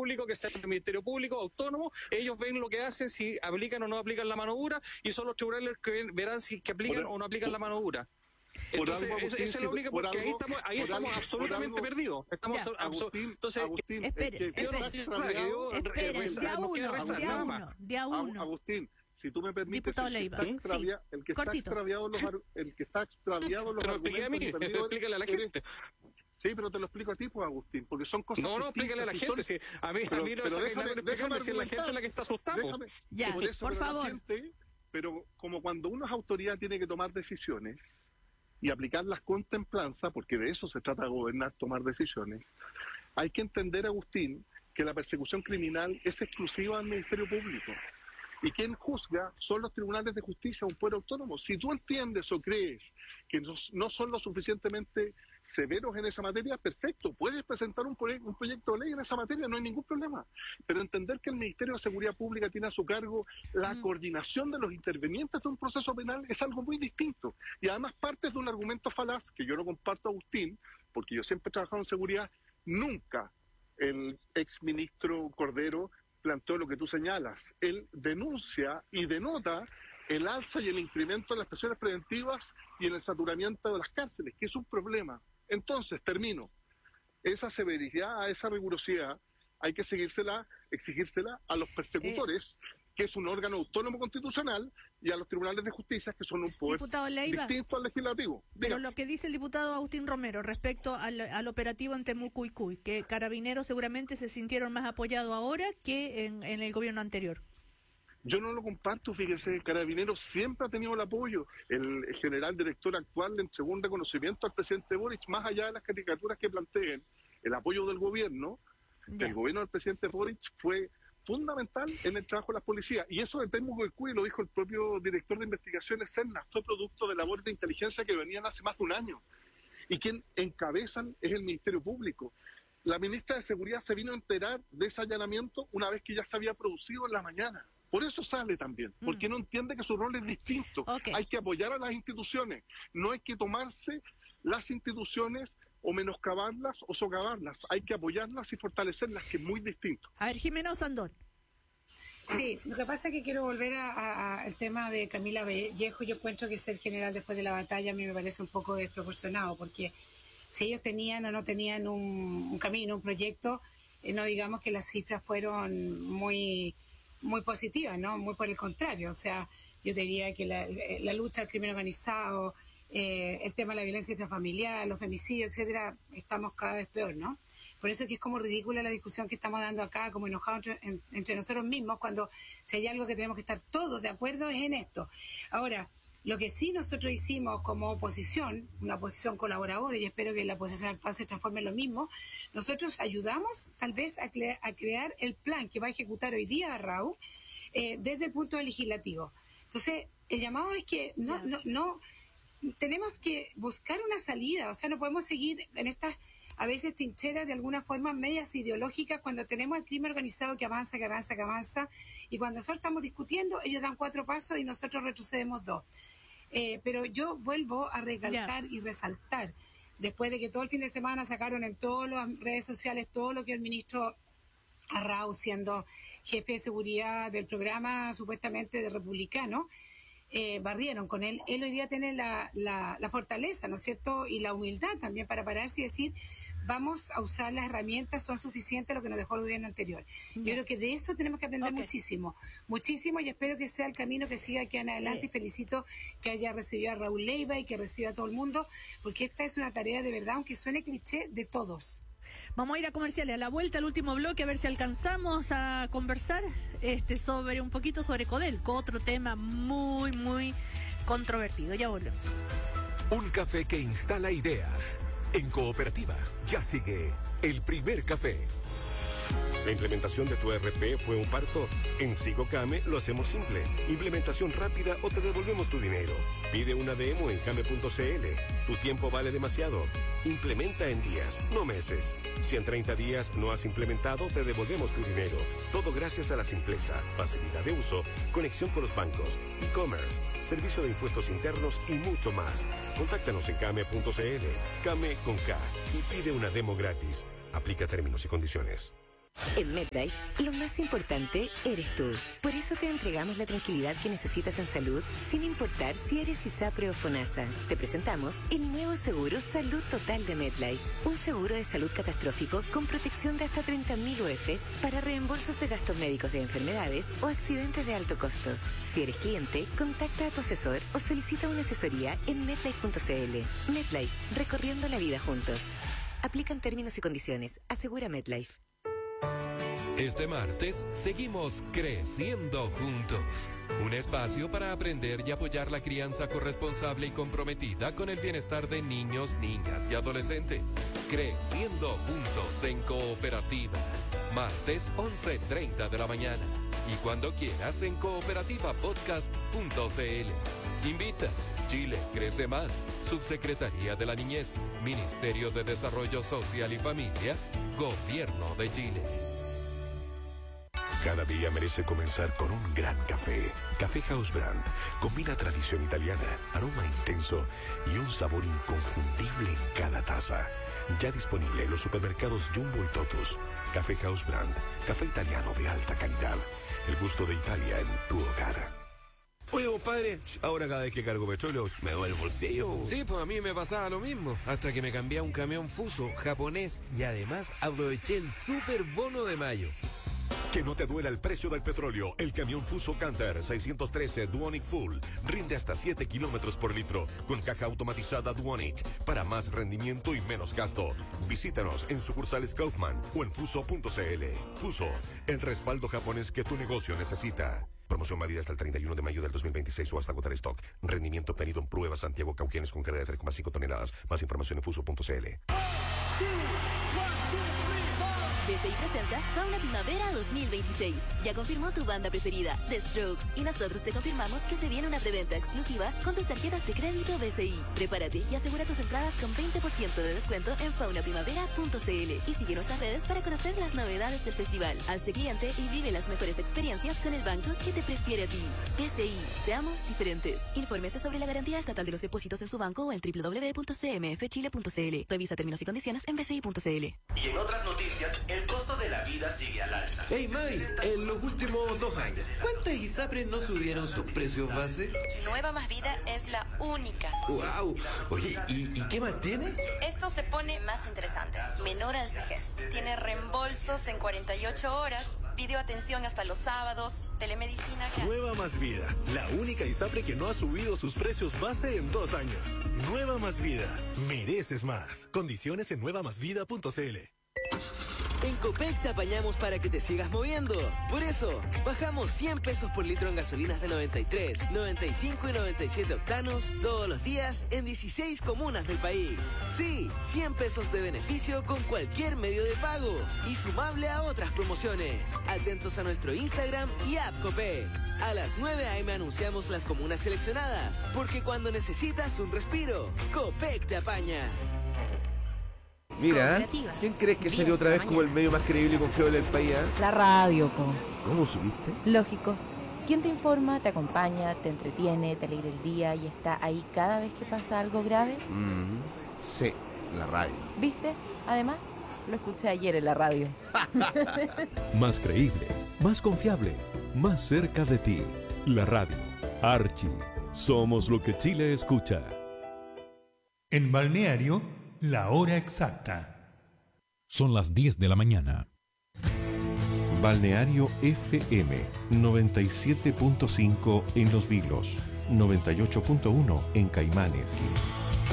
Público, que sea el Ministerio Público autónomo, ellos ven lo que hacen, si aplican o no aplican la mano dura, y son los tribunales que verán si que aplican o no aplican la mano dura. Entonces, esa es la única, porque ahí estamos absolutamente perdidos. Entonces, Agustín, de a uno. Agustín, si tú me permites, el que está extraviado los pero explícale a la gente. Sí, pero te lo explico a ti, pues, Agustín, porque son cosas. No, explícale a la gente. Sí, a mí no es explicarme si la gente es la que está asustada. Ya, por favor. Pero como cuando uno es autoridad tiene que tomar decisiones y aplicarlas con templanza, porque de eso se trata de gobernar, tomar decisiones, hay que entender, Agustín, que la persecución criminal es exclusiva del Ministerio Público. Y quien juzga son los tribunales de justicia, un poder autónomo. Si tú entiendes o crees que no son lo suficientemente severos en esa materia, perfecto, puedes presentar un proyecto de ley en esa materia, no hay ningún problema. Pero entender que el Ministerio de Seguridad Pública tiene a su cargo la coordinación de los intervenientes de un proceso penal es algo muy distinto. Y además partes de un argumento falaz, que yo no comparto, Agustín, porque yo siempre he trabajado en seguridad, nunca el exministro Cordero planteó lo que tú señalas. Él denuncia y denota el alza y el incremento de las prisiones preventivas y en el saturamiento de las cárceles, que es un problema. Entonces, termino. Esa severidad, esa rigurosidad, hay que exigírsela a los persecutores, que es un órgano autónomo constitucional, y a los tribunales de justicia, que son un poder distinto al legislativo. Pero lo que dice el diputado Agustín Romero respecto al operativo en Temuco-Icuy, que Carabineros seguramente se sintieron más apoyados ahora que en el gobierno anterior. Yo no lo comparto, fíjese, Carabineros siempre ha tenido el apoyo. El general director actual le entregó un reconocimiento al presidente Boric, más allá de las caricaturas que planteen, el apoyo del gobierno. El gobierno del presidente Boric fue fundamental en el trabajo de las policías. Y eso de Temuco-Icuy, lo dijo el propio director de investigaciones, Serna, fue producto de labores de inteligencia que venían hace más de un año. Y quien encabezan es el Ministerio Público. La ministra de Seguridad se vino a enterar de ese allanamiento una vez que ya se había producido en la mañana. Por eso sale también, porque no entiende que su rol es distinto. Hay que apoyar a las instituciones, no hay que tomarse las instituciones o menoscabarlas o socavarlas, hay que apoyarlas y fortalecerlas, que es muy distinto. A ver, Jimena Osandón. Sí, lo que pasa es que quiero volver al tema de Camila Vallejo. Yo encuentro que ser general después de la batalla a mí me parece un poco desproporcionado, porque si ellos tenían o no tenían un camino, un proyecto, no digamos que las cifras fueron muy positivas, ¿no? Muy por el contrario. O sea, yo diría que la lucha al crimen organizado, el tema de la violencia intrafamiliar, los femicidios, etcétera, estamos cada vez peor, ¿no? Por eso es que es como ridícula la discusión que estamos dando acá, como enojados entre nosotros mismos, cuando si hay algo que tenemos que estar todos de acuerdo es en esto. Ahora, lo que sí nosotros hicimos como oposición, una oposición colaboradora, y espero que la oposición actual se transforme en lo mismo, nosotros ayudamos tal vez a crear el plan que va a ejecutar hoy día Raúl desde el punto legislativo. Entonces, el llamado es que no tenemos que buscar una salida, o sea, no podemos seguir en estas a veces trincheras de alguna forma medias ideológicas cuando tenemos el crimen organizado que avanza, y cuando nosotros estamos discutiendo, ellos dan 4 pasos y nosotros retrocedemos 2. Pero yo vuelvo a recalcar y resaltar, después de que todo el fin de semana sacaron en todas las redes sociales todo lo que el ministro Arrau, siendo jefe de seguridad del programa supuestamente de republicano, barrieron con él. Él hoy día tiene la fortaleza, ¿no es cierto?, y la humildad también para pararse y decir, vamos a usar las herramientas, son suficientes lo que nos dejó el gobierno anterior. Yo creo que de eso tenemos que aprender muchísimo, y espero que sea el camino que siga aquí en adelante, y felicito que haya recibido a Raúl Leiva y que reciba a todo el mundo, porque esta es una tarea de verdad, aunque suene cliché, de todos. Vamos a ir a comerciales, a la vuelta al último bloque, a ver si alcanzamos a conversar sobre un poquito sobre Codelco, otro tema muy, muy controvertido. Ya volvemos. Un café que instala ideas. En Cooperativa ya sigue el primer café. ¿La implementación de tu ERP fue un parto? En Sigocame lo hacemos simple. Implementación rápida o te devolvemos tu dinero. Pide una demo en came.cl. Tu tiempo vale demasiado. Implementa en días, no meses. Si en 30 días no has implementado, te devolvemos tu dinero. Todo gracias a la simpleza, facilidad de uso, conexión con los bancos, e-commerce, servicio de impuestos internos y mucho más. Contáctanos en came.cl. Came con K y pide una demo gratis. Aplica términos y condiciones. En MetLife, lo más importante eres tú. Por eso te entregamos la tranquilidad que necesitas en salud, sin importar si eres ISAPRE o FONASA. Te presentamos el nuevo seguro Salud Total de MetLife. Un seguro de salud catastrófico con protección de hasta 30.000 UFs para reembolsos de gastos médicos de enfermedades o accidentes de alto costo. Si eres cliente, contacta a tu asesor o solicita una asesoría en MetLife.cl. MetLife, recorriendo la vida juntos. Aplican términos y condiciones. Asegura MetLife. Este martes seguimos creciendo juntos. Un espacio para aprender y apoyar la crianza corresponsable y comprometida con el bienestar de niños, niñas y adolescentes. Creciendo juntos en Cooperativa. Martes 11:30 de la mañana. Y cuando quieras en cooperativapodcast.cl. Invita. Chile crece más. Subsecretaría de la Niñez. Ministerio de Desarrollo Social y Familia. Gobierno de Chile. Cada día merece comenzar con un gran café. Café House Brand combina tradición italiana, aroma intenso y un sabor inconfundible en cada taza. Ya disponible en los supermercados Jumbo y Totus. Café House Brand, café italiano de alta calidad. El gusto de Italia en tu hogar. Oye, compadre, ahora cada vez que cargo petróleo me duele el bolsillo. Sí, pues a mí me pasaba lo mismo, hasta que me cambié a un camión Fuso japonés y además aproveché el super bono de mayo. Que no te duela el precio del petróleo. El camión Fuso Canter 613 Duonic Full rinde hasta 7 kilómetros por litro con caja automatizada Duonic para más rendimiento y menos gasto. Visítanos en sucursales Kaufman o en fuso.cl. Fuso, el respaldo japonés que tu negocio necesita. Promoción válida hasta el 31 de mayo del 2026 o hasta agotar stock. Rendimiento obtenido en prueba Santiago Cauquenes con carga de 3,5 toneladas. Más información en fuso.cl. BCI presenta Fauna Primavera 2026. Ya confirmó tu banda preferida, The Strokes, y nosotros te confirmamos que se viene una preventa exclusiva con tus tarjetas de crédito BCI. Prepárate y asegura tus entradas con 20% de descuento en faunaprimavera.cl y sigue nuestras redes para conocer las novedades del festival. Hazte cliente y vive las mejores experiencias con el banco que te prefiere a ti. BCI, seamos diferentes. Infórmese sobre la garantía estatal de los depósitos en su banco o en www.cmfchile.cl. Revisa términos y condiciones en bci.cl. Y en otras noticias, el costo de la vida sigue al alza. Hey May, en los últimos 2 años, ¿cuántas ISAPRES no subieron sus precios base? Nueva Más Vida es la única. ¡Wow! Oye, ¿y qué más tiene? Esto se pone más interesante. Menor al CEGES. Tiene reembolsos en 48 horas, videoatención hasta los sábados, telemedicina. Nueva Más Vida, la única ISAPRE que no ha subido sus precios base en 2 años. Nueva Más Vida, mereces más. Condiciones en nuevamásvida.cl. En Copec te apañamos para que te sigas moviendo. Por eso, bajamos 100 pesos por litro en gasolinas de 93, 95 y 97 octanos todos los días en 16 comunas del país. Sí, 100 pesos de beneficio con cualquier medio de pago y sumable a otras promociones. Atentos a nuestro Instagram y app Copec. A las 9 a.m. anunciamos las comunas seleccionadas, porque cuando necesitas un respiro, Copec te apaña. Mira, ¿quién crees que salió otra vez como el medio más creíble y confiable del país? La radio, po. ¿Cómo subiste? Lógico. ¿Quién te informa, te acompaña, te entretiene, te alegra el día y está ahí cada vez que pasa algo grave? Sí, la radio. ¿Viste? Además, lo escuché ayer en la radio. Más creíble, más confiable, más cerca de ti. La radio. Archie. Somos lo que Chile escucha. En Balneario, la hora exacta. Son las 10 de la mañana. Balneario FM 97.5 en Los Vilos, 98.1 en Caimanes.